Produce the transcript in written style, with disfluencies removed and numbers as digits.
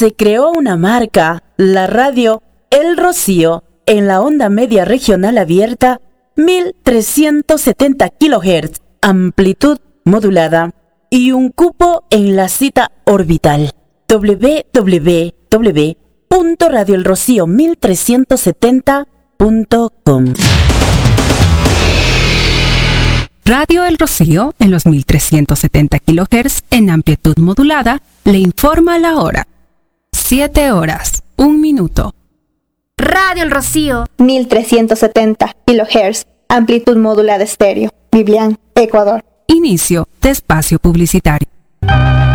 se creó una marca, la radio El Rocío, en la onda media regional abierta, 1370 kHz, amplitud modulada, y un cupo en la cita orbital www.radioelrocío1370.com. Radio El Rocío, en los 1370 kHz en amplitud modulada, le informa la hora. 7:01. Radio El Rocío, 1370 kHz, amplitud modulada estéreo, Biblián, Ecuador. Inicio de espacio publicitario.